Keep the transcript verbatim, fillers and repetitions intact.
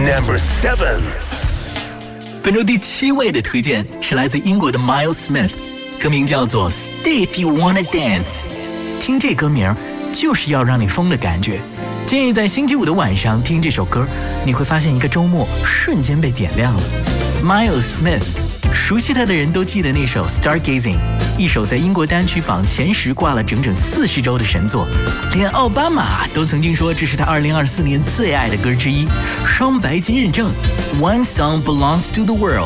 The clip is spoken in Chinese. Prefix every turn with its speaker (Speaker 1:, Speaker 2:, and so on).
Speaker 1: Number seven。
Speaker 2: 本周第七位的推荐是来自英国的 Miles Smith， 歌名叫做 Stay If You Wanna Dance。听这歌名就是要让你疯的感觉。建议在星期五的晚上听这首歌，你会发现一个周末瞬间被点亮了。Miles Smith， 熟悉他的人都记得那首 Stargazing， 一首在英国单曲榜前十挂了整整四十周的神作，连奥巴马都曾经说这是他二零二四年最爱的歌之一，双白金认证。One song belongs to the world，